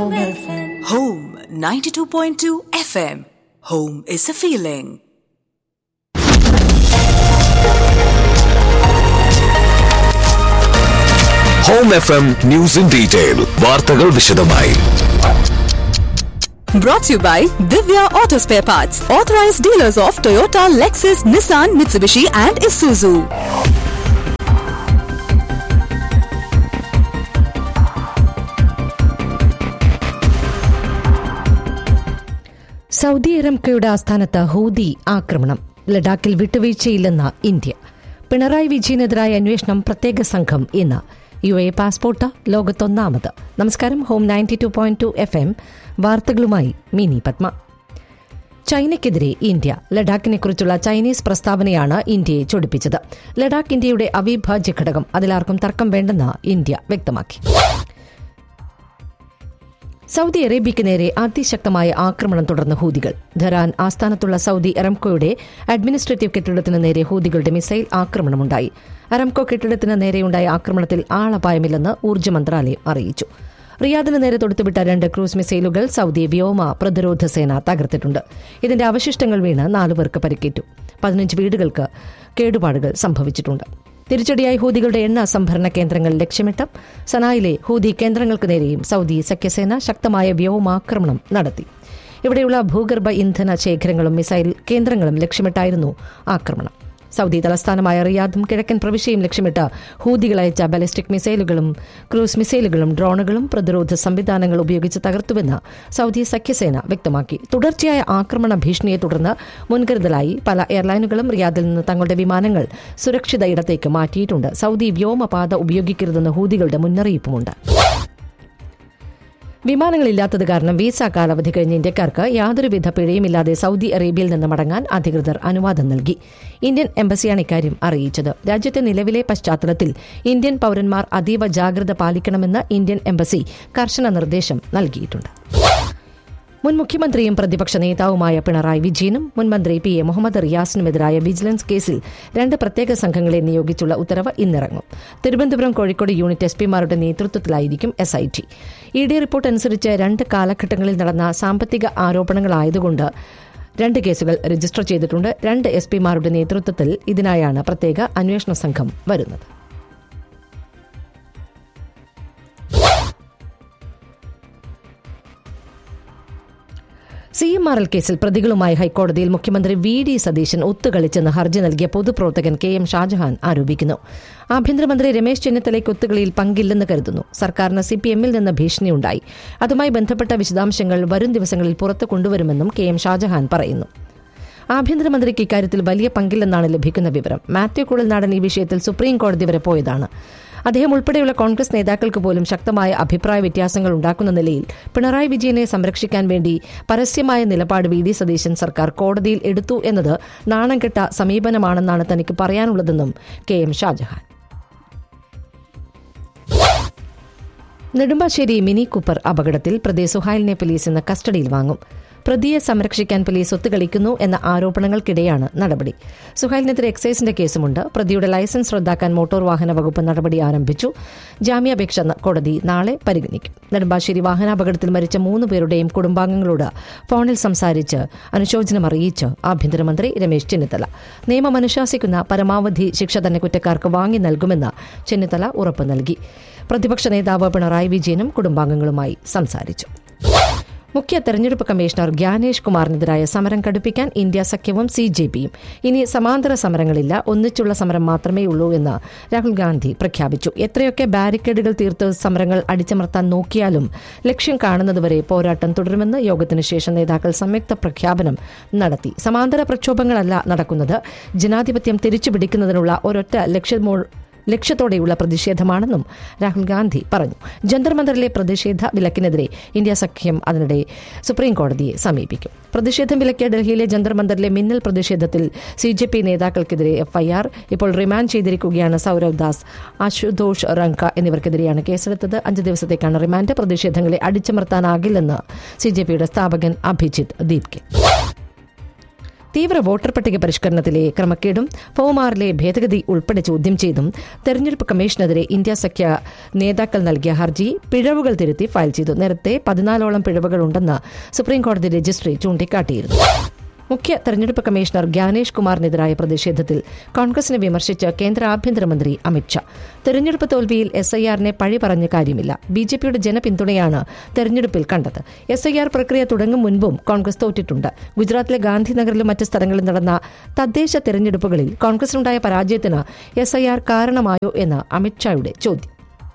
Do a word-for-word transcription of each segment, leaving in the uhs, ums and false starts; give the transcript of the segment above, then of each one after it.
Home F M. Home ninety-two point two F M. Home is a feeling. Home F M News in Detail. വാർത്തകൾ വിശദമായി. Brought to you by Divya Auto Spare Parts, authorized dealers of Toyota, Lexus, Nissan, Mitsubishi and Isuzu. Saudi അറേബ്യയുടെ ആസ്ഥാനത്ത് Houthi ആക്രമണം. ലഡാക്കിൽ വിട്ടുവീഴ്ചയില്ലെന്ന് India. Pinarayi വിജയനെതിരായ അന്വേഷണം പ്രത്യേക സംഘം ഇന്ന്. U A passport ലോകത്തൊന്നാമത്. നമസ്കാരം. Home ninety two point two F M വാർത്തകളുമായി മിനി പത്മ. ചൈനയ്ക്കെതിരെ ഇന്ത്യ. ലഡാക്കിനെക്കുറിച്ചുള്ള ചൈനീസ് പ്രസ്താവനയാണ് ഇന്ത്യയെ ചൊടിപ്പിച്ചത്. ലഡാക്ക് ഇന്ത്യയുടെ അവിഭാജ്യ ഘടകം, അതിലാർക്കും തർക്കം വേണ്ടെന്ന് ഇന്ത്യ വ്യക്തമാക്കി. സൗദി അറേബ്യയ്ക്ക് നേരെ അതിശക്തമായ ആക്രമണം തുടർന്ന് ഹൂതികൾ. ധരാൻ ആസ്ഥാനത്തുള്ള സൗദി അറംകോയുടെ അഡ്മിനിസ്ട്രേറ്റീവ് കെട്ടിടത്തിന് നേരെ ഹൂതികളുടെ മിസൈൽ ആക്രമണമുണ്ടായി. അറംകോ കെട്ടിടത്തിന് നേരെയുണ്ടായ ആക്രമണത്തിൽ ആളപായമില്ലെന്ന് ഊർജ്ജ മന്ത്രാലയം അറിയിച്ചു. റിയാദിന് നേരെ തൊടുത്തുവിട്ട രണ്ട് ക്രൂസ് മിസൈലുകൾ സൗദി വ്യോമ പ്രതിരോധ സേന തകർത്തിട്ടുണ്ട്. ഇതിന്റെ അവശിഷ്ടങ്ങൾ വീണ് നാലുപേർക്ക് പരിക്കേറ്റു. പതിനഞ്ച് വീടുകൾക്ക് കേടുപാടുകൾ സംഭവിച്ചിട്ടുണ്ട്. തിരിച്ചടിയായി ഹൂതികളുടെ എണ്ണ സംഭരണ കേന്ദ്രങ്ങൾ ലക്ഷ്യമിട്ട് സനായിലെ ഹൂതി കേന്ദ്രങ്ങൾക്ക് നേരെയും സൗദി സഖ്യസേന ശക്തമായ വ്യോമാക്രമണം നടത്തി. ഇവിടെയുള്ള ഭൂഗർഭ ഇന്ധന ശേഖരങ്ങളും മിസൈൽ കേന്ദ്രങ്ങളും ലക്ഷ്യമിട്ടായിരുന്നു ആക്രമണം. സൗദി തലസ്ഥാനമായ റിയാദും കിഴക്കൻ പ്രവിശ്യയും ലക്ഷ്യമിട്ട് ഹൂതികൾ അയച്ച ബാലിസ്റ്റിക് മിസൈലുകളും ക്രൂസ് മിസൈലുകളും ഡ്രോണുകളും പ്രതിരോധ സംവിധാനങ്ങൾ ഉപയോഗിച്ച് തകർത്തുവെന്ന് സൗദി സഖ്യസേന വ്യക്തമാക്കി. തുടർച്ചയായ ആക്രമണ ഭീഷണിയെ തുടർന്ന് മുൻകരുതലായി പല എയർലൈനുകളും റിയാദിൽ നിന്ന് തങ്ങളുടെ വിമാനങ്ങൾ സുരക്ഷിത ഇടത്തേക്ക് മാറ്റിയിട്ടുണ്ട്. സൗദി വ്യോമപാത ഉപയോഗിക്കരുതെന്ന് ഹൂതികളുടെ മുന്നറിയിപ്പുമുണ്ട്. വിമാനങ്ങളില്ലാത്തത് കാരണം വീസ കാലാവധി കഴിഞ്ഞ ഇന്ത്യക്കാർക്ക് യാതൊരുവിധ പിഴയുമില്ലാതെ സൗദി അറേബ്യയിൽ നിന്ന് മടങ്ങാൻ അധികൃതർ അനുവാദം നൽകി. ഇന്ത്യൻ എംബസിയാണ് ഇക്കാര്യം അറിയിച്ചത്. രാജ്യത്തെ നിലവിലെ പശ്ചാത്തലത്തിൽ ഇന്ത്യൻ പൌരന്മാർ അതീവ ജാഗ്രത പാലിക്കണമെന്ന് ഇന്ത്യൻ എംബസി കർശന നിർദ്ദേശം നൽകിയിട്ടുണ്ട്. മുൻ മുഖ്യമന്ത്രിയും പ്രതിപക്ഷ നേതാവുമായ പിണറായി വിജയനും മുൻമന്ത്രി പി എ മുഹമ്മദ് റിയാസിനുമെതിരായ വിജിലൻസ് കേസിൽ രണ്ട് പ്രത്യേക സംഘങ്ങളെ നിയോഗിച്ചുള്ള ഉത്തരവ് ഇന്നിറങ്ങും. തിരുവനന്തപുരം, കോഴിക്കോട് യൂണിറ്റ് എസ് പിമാരുടെ നേതൃത്വത്തിലായിരിക്കും S I T. E D report അനുസരിച്ച് രണ്ട് കാലഘട്ടങ്ങളിൽ നടന്ന സാമ്പത്തിക ആരോപണങ്ങളായതുകൊണ്ട് രണ്ട് കേസുകൾ രജിസ്റ്റർ ചെയ്തിട്ടുണ്ട്. രണ്ട് എസ് പിമാരുടെ നേതൃത്വത്തിൽ ഇതിനായാണ് പ്രത്യേക അന്വേഷണ സംഘം വരുന്നത്. സി എം ആർ എൽ കേസിൽ പ്രതികളുമായി ഹൈക്കോടതിയിൽ മുഖ്യമന്ത്രി വി ഡി സതീശൻ ഒത്തുകളിച്ചെന്ന് ഹർജി നൽകിയ പൊതുപ്രവർത്തകൻ കെ എം ഷാജഹാൻ ആരോപിക്കുന്നു. ആഭ്യന്തരമന്ത്രി രമേശ് ചെന്നിത്തലയ്ക്ക് ഒത്തുകളിയിൽ പങ്കില്ലെന്ന് കരുതുന്നു. സർക്കാരിന് സി പി എമ്മിൽ നിന്ന് ഭീഷണിയുണ്ടായി. അതുമായി ബന്ധപ്പെട്ട വിശദാംശങ്ങൾ വരും ദിവസങ്ങളിൽ പുറത്തു കൊണ്ടുവരുമെന്നും കെ എം ഷാജഹാൻ പറയുന്നു. ആഭ്യന്തരമന്ത്രിക്ക് ഇക്കാര്യത്തിൽ വലിയ പങ്കില്ലെന്നാണ് ലഭിക്കുന്ന വിവരം. മാത്യു കുഴൽനാടൻ ഈ വിഷയത്തിൽ സുപ്രീം കോടതി വരെ പോയതാണ്. അദ്ദേഹം ഉൾപ്പെടെയുള്ള കോൺഗ്രസ് നേതാക്കൾക്ക് പോലും ശക്തമായ അഭിപ്രായ വ്യത്യാസങ്ങൾ ഉണ്ടാക്കുന്ന നിലയിൽ പിണറായി വിജയനെ സംരക്ഷിക്കാൻ വേണ്ടി പരസ്യമായ നിലപാട് വി ഡി സതീശൻ സർക്കാർ കോടതിയിൽ എടുത്തു എന്നത് നാണംകെട്ട സമീപനമാണെന്നാണ് തനിക്ക് പറയാനുള്ളതെന്നും K M Shah Jahan. Nedumbassery mini Cooper അപകടത്തിൽ പ്രതി സുഹൈലിനെ പോലീസ് ഇന്ന് കസ്റ്റഡിയിൽ വാങ്ങും. പ്രതിയെ സംരക്ഷിക്കാൻ പോലീസ് ഒത്തുകളിക്കുന്നു എന്ന ആരോപണങ്ങൾക്കിടെയാണ് നടപടി. സുഹൈലിനെതിരെ എക്സൈസിന്റെ കേസുമുണ്ട്. പ്രതിയുടെ ലൈസൻസ് റദ്ദാക്കാൻ മോട്ടോർ വാഹന വകുപ്പ് നടപടി ആരംഭിച്ചു. ജാമ്യാപേക്ഷ കോടതി നാളെ പരിഗണിക്കും. നെടുമ്പാശ്ശേരി വാഹനാപകടത്തിൽ മരിച്ച മൂന്ന് പേരുടെയും കുടുംബാംഗങ്ങളോട് ഫോണിൽ സംസാരിച്ച് അനുശോചനം അറിയിച്ച് ആഭ്യന്തരമന്ത്രി രമേശ് ചെന്നിത്തല. നിയമം അനുശാസിക്കുന്ന പരമാവധി ശിക്ഷ തന്നെ കുറ്റക്കാർക്ക് വാങ്ങി നൽകുമെന്ന് ചെന്നിത്തല ഉറപ്പ് നൽകി. പ്രതിപക്ഷ നേതാവ് പിണറായി വിജയനും കുടുംബാംഗങ്ങളുമായി സംസാരിച്ചു. മുഖ്യ തെരഞ്ഞെടുപ്പ് കമ്മീഷണർ ഗ്യാനേഷ് കുമാറിനെതിരായ സമരം കടുപ്പിക്കാൻ ഇന്ത്യ സഖ്യവും സി ജെ പിയും. ഇനി സമാന്തര സമരങ്ങളില്ല, ഒന്നിച്ചുള്ള സമരം മാത്രമേ ഉള്ളൂ എന്ന് രാഹുൽ ഗാന്ധി പ്രഖ്യാപിച്ചു. എത്രയൊക്കെ ബാരിക്കേഡുകൾ തീർത്ത് സമരങ്ങൾ അടിച്ചമർത്താൻ നോക്കിയാലും ലക്ഷ്യം കാണുന്നതുവരെ പോരാട്ടം തുടരുമെന്ന് യോഗത്തിനു ശേഷം നേതാക്കൾ സംയുക്ത പ്രഖ്യാപനം നടത്തി. സമാന്തര പ്രക്ഷോഭങ്ങളല്ല നടക്കുന്നത്, ജനാധിപത്യം തിരിച്ചുപിടിക്കുന്നതിനുള്ള ഒരൊറ്റ ലക്ഷ്യമോ ലക്ഷ്യത്തോടെയുള്ള പ്രതിഷേധമാണെന്നും രാഹുൽ ഗാന്ധി പറഞ്ഞു. ജന്തർ മന്ദറിലെ പ്രതിഷേധ വിലക്കിനെതിരെ ഇന്ത്യ സഖ്യം അതിനിടെ സുപ്രീം കോടതിയെ സമീപിക്കും. പ്രതിഷേധം വിലക്കിയ ഡൽഹിയിലെ ജന്തർ മന്ദറിലെ മിന്നൽ പ്രതിഷേധത്തിൽ സി ജെ പി നേതാക്കൾക്കെതിരെ എഫ്ഐആർ. ഇപ്പോൾ റിമാൻഡ് ചെയ്തിരിക്കുകയാണ്. സൌരവ് ദാസ്, അശുതോഷ് റങ്ക എന്നിവർക്കെതിരെയാണ് കേസെടുത്തത്. അഞ്ച് ദിവസത്തേക്കാണ് റിമാൻഡ്. പ്രതിഷേധങ്ങളെ അടിച്ചമർത്താനാകില്ലെന്ന് സി ജെ പിയുടെ സ്ഥാപകൻ അഭിജിത്ത് ദീപ്കെ. തീവ്ര വോട്ടർ പട്ടിക പരിഷ്കരണത്തിലെ ക്രമക്കേടും ഫോമാറിലെ ഭേദഗതി ഉൾപ്പെടെ ചോദ്യം ചെയ്തും തെരഞ്ഞെടുപ്പ് കമ്മീഷനെതിരെ ഇന്ത്യ സഖ്യ നേതാക്കൾ നൽകിയ ഹർജി പിഴവുകൾ തിരുത്തി ഫയൽ ചെയ്തു. നേരത്തെ പതിനാലോളം പിഴവുകളുണ്ടെന്ന് സുപ്രീംകോടതി രജിസ്ട്രി ചൂണ്ടിക്കാട്ടിയിരുന്നു. മുഖ്യ തെരഞ്ഞെടുപ്പ് കമ്മീഷണർ ഗ്യാനേഷ് കുമാറിനെതിരായ പ്രതിഷേധത്തിൽ കോൺഗ്രസിനെ വിമർശിച്ച് കേന്ദ്ര ആഭ്യന്തരമന്ത്രി അമിത്ഷാ. തെരഞ്ഞെടുപ്പ് തോൽവിയിൽ എസ് ഐ ആറിനെ പഴി പറഞ്ഞ കാര്യമില്ല. ബി ജെ പിയുടെ ജനപിന്തുണയാണ് തെരഞ്ഞെടുപ്പിൽ കണ്ടത്. എസ് ഐ ആർ പ്രക്രിയ തുടങ്ങും മുൻപും കോൺഗ്രസ് തോറ്റിട്ടുണ്ട്. ഗുജറാത്തിലെ ഗാന്ധിനഗറിലും മറ്റ് സ്ഥലങ്ങളിൽ നടന്ന തദ്ദേശ തെരഞ്ഞെടുപ്പുകളിൽ കോൺഗ്രസിനുണ്ടായ പരാജയത്തിന് എസ് ഐ ആർ കാരണമായോ എന്ന് അമിത്ഷായുടെ ചോദ്യം.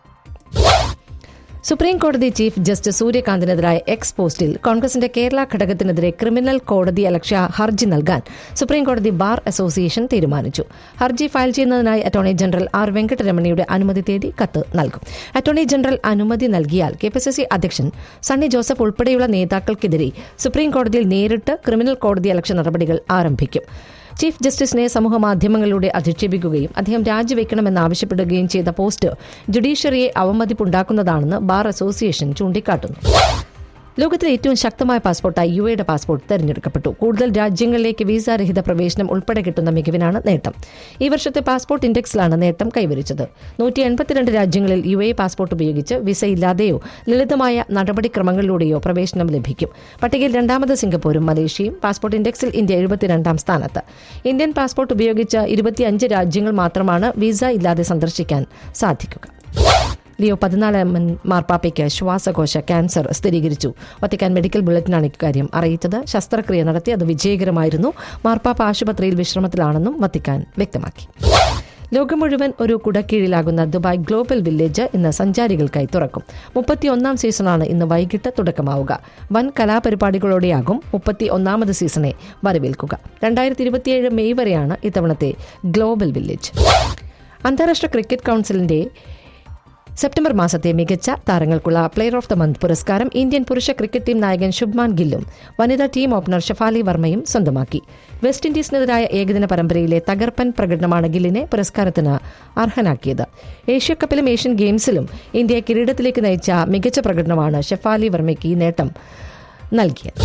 സുപ്രീംകോടതി ചീഫ് ജസ്റ്റിസ് സൂര്യകാന്തിനെതിരായ എക്സ് പോസ്റ്റിൽ കോൺഗ്രസിന്റെ കേരള ഘടകത്തിനെതിരെ ക്രിമിനൽ കോടതി അലക്ഷ്യ ഹർജി നൽകാൻ സുപ്രീംകോടതി ബാർ അസോസിയേഷൻ തീരുമാനിച്ചു. ഹർജി ഫയൽ ചെയ്യുന്നതിനായി അറ്റോർണി ജനറൽ ആർ വെങ്കട്ടരമണിയുടെ അനുമതി തേടി കത്ത് നൽകും. അറ്റോർണി ജനറൽ അനുമതി നൽകിയാൽ കെ പി സി സി അധ്യക്ഷൻ സണ്ണി ജോസഫ് ഉൾപ്പെടെയുള്ള നേതാക്കൾക്കെതിരെ സുപ്രീംകോടതിയിൽ നേരിട്ട് ക്രിമിനൽ കോടതി അലക്ഷ്യ നടപടികൾ ആരംഭിക്കും. ചീഫ് ജസ്റ്റിസിനെ സമൂഹമാധ്യമങ്ങളിലൂടെ അധിക്ഷേപിക്കുകയും അദ്ദേഹം രാജിവെക്കണമെന്നാവശ്യപ്പെടുകയും ചെയ്ത പോസ്റ്റ് ജുഡീഷ്യറിയെ അവമതിപ്പുണ്ടാക്കുന്നതാണെന്ന് ബാർ അസോസിയേഷൻ ചൂണ്ടിക്കാട്ടുന്നു. ലോകത്തിലെ ഏറ്റവും ശക്തമായ പാസ്പോർട്ടായി യു എയുടെ പാസ്പോർട്ട് തെരഞ്ഞെടുക്കപ്പെട്ടു. കൂടുതൽ രാജ്യങ്ങളിലേക്ക് വിസ രഹിത പ്രവേശനം ഉൾപ്പെടെ കിട്ടുന്ന മികവിനാണ് നേട്ടം. ഈ വർഷത്തെ പാസ്പോർട്ട് ഇൻഡെക്സിലാണ് നേട്ടം കൈവരിച്ചത്. നൂറ്റി എൺപത്തിരണ്ട് രാജ്യങ്ങളിൽ യു എ പാസ്പോർട്ട് ഉപയോഗിച്ച് വിസയില്ലാതെയോ ലളിതമായ നടപടിക്രമങ്ങളിലൂടെയോ പ്രവേശനം ലഭിക്കും. പട്ടികയിൽ രണ്ടാമത് സിംഗപ്പൂരും മലേഷ്യയും. പാസ്പോർട്ട് ഇൻഡെക്സിൽ ഇന്ത്യ എഴുപത്തിരണ്ടാം സ്ഥാനത്ത്. ഇന്ത്യൻ പാസ്പോർട്ട് ഉപയോഗിച്ച് ഇരുപത്തിയഞ്ച് രാജ്യങ്ങൾ മാത്രമാണ് വിസ ഇല്ലാതെ സന്ദർശിക്കാൻ സാധിക്കുക. ലിയോ പതിനാലാമൻ മാർപ്പാപ്പയ്ക്ക് ശ്വാസകോശ ക്യാൻസർ സ്ഥിരീകരിച്ചു. വത്തിക്കാൻ മെഡിക്കൽ ബുള്ളറ്റിനാണ് ഇക്കാര്യം അറിയിച്ചത്. ശസ്ത്രക്രിയ നടത്തി അത് വിജയകരമായിരുന്നു. മാർപ്പാപ്പ ആശുപത്രിയിൽ വിശ്രമത്തിലാണെന്നും വത്തിക്കാൻ വ്യക്തമാക്കി. ലോകം മുഴുവൻ ഒരു കുടക്കീഴിലാകുന്ന ദുബായ് ഗ്ലോബൽ വില്ലേജ് ഇന്ന് സഞ്ചാരികൾക്കായി തുറക്കും. മുപ്പത്തിയൊന്നാം സീസണാണ് ഇന്ന് വൈകിട്ട് തുടക്കമാവുക. വൻ കലാപരിപാടികളോടെയാകും മുപ്പത്തി ഒന്നാമത് സീസണെ വരവേൽക്കുക. രണ്ടായിരത്തി ഇരുപത്തിയേഴ് മെയ് വരെയാണ് ഇത്തവണത്തെ ഗ്ലോബൽ വില്ലേജ്. അന്താരാഷ്ട്ര ക്രിക്കറ്റ് കൌൺസിലിന്റെ സെപ്റ്റംബർ മാസത്തെ മികച്ച താരങ്ങൾക്കുള്ള പ്ലെയർ ഓഫ് ദ മന്ത് പുരസ്കാരം ഇന്ത്യൻ പുരുഷ ക്രിക്കറ്റ് ടീം നായകൻ ശുഭ്മാൻ ഗില്ലും വനിതാ ടീം ഓപ്പണർ ഷഫാലി വർമ്മയും സ്വന്തമാക്കി. വെസ്റ്റ് ഇൻഡീസിനെതിരായ ഏകദിന പരമ്പരയിലെ തകർപ്പൻ പ്രകടനമാണ് ഗില്ലിനെ പുരസ്കാരത്തിന് അർഹനാക്കിയത്. ഏഷ്യാകപ്പിലും ഏഷ്യൻ ഗെയിംസിലും ഇന്ത്യയെ കിരീടത്തിലേക്ക് നയിച്ച മികച്ച പ്രകടനമാണ് ഷഫാലി വർമ്മയ്ക്ക് ഈ നേട്ടം നൽകിയത്.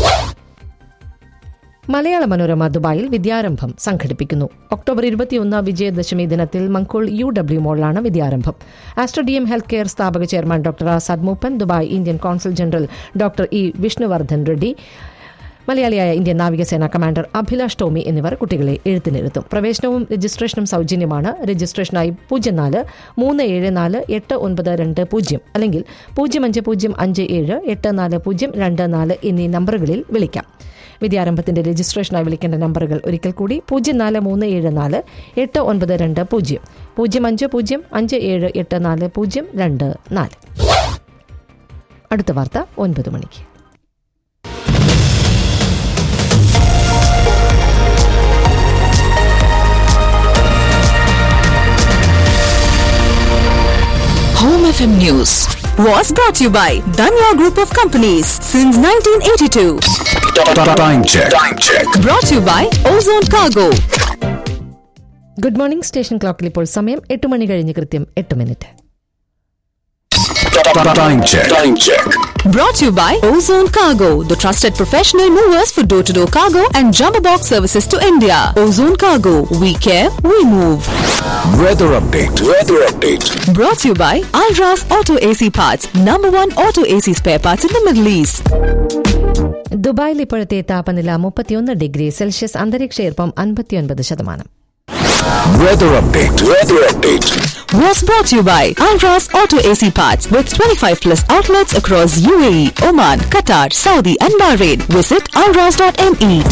മലയാള മനോരമ ദുബായിൽ വിദ്യാരംഭം സംഘടിപ്പിക്കുന്നു. ഒക്ടോബർ ഇരുപത്തിയൊന്ന് വിജയദശമി ദിനത്തിൽ മംഗോൾ യു ഡബ്ല്യു മോളിലാണ് വിദ്യാരംഭം. Astro D M health care സ്ഥാപക ചെയർമാൻ ഡോക്ടർ ആസാദ് മൂപ്പൻ, Dubai Indian consul general doctor E Vishnuvardhan Reddy, മലയാളിയായ ഇന്ത്യൻ നാവികസേന കമാൻഡർ അഭിലാഷ് ടോമി എന്നിവർ കുട്ടികളെ എഴുത്തിനിരുത്തും. പ്രവേശനവും രജിസ്ട്രേഷനും സൗജന്യമാണ്. രജിസ്ട്രേഷനായി പൂജ്യം നാല് മൂന്ന് ഏഴ് നാല് എട്ട് ഒൻപത് രണ്ട് പൂജ്യം അല്ലെങ്കിൽ പൂജ്യം അഞ്ച് പൂജ്യം അഞ്ച് ഏഴ് എട്ട് നാല് പൂജ്യം രണ്ട് നാല് എന്നീ നമ്പറുകളിൽ വിളിക്കാം. വിദ്യാരംഭത്തിന്റെ രജിസ്ട്രേഷനായി വിളിക്കേണ്ട നമ്പറുകൾ ഒരിക്കൽ കൂടി പൂജ്യം നാല് മൂന്ന് ഏഴ് നാല് എട്ട് ഒൻപത് രണ്ട് പൂജ്യം പൂജ്യം അഞ്ച് പൂജ്യം അഞ്ച് ഏഴ് എട്ട് നാല് പൂജ്യം രണ്ട് നാല്. അടുത്ത വാർത്ത ഒൻപത് മണിക്ക്. Home F M News was brought to you by Danya Group of Companies since nineteen eighty-two. Time check. Time check. Brought to you by Ozone Cargo. Good morning. Station ക്ലോക്കിൽ ഇപ്പോൾ സമയം എട്ട് മണി കഴിഞ്ഞ് കൃത്യം എട്ട് minute. Time check. Time check. Brought to you by Ozone Cargo, the trusted professional movers for door-to-door cargo and jumbo box services to India. Ozone Cargo, we care, we move. Weather update. Weather update. Brought to you by Alras Auto A C Parts, number one auto A C spare parts in the Middle East. ദുബായിൽ ഇപ്പോഴത്തെ താപനില മുപ്പത്തിയൊന്ന് degree Celsius, അന്തരീക്ഷ ഈർപ്പം അൻപത്തിയൊൻപത് ശതമാനം. Weather update. Weather update. Was brought to you by Alras Auto A C Parts with twenty-five plus outlets across U A E, Oman, Qatar, Saudi and Bahrain. Visit alras dot m e.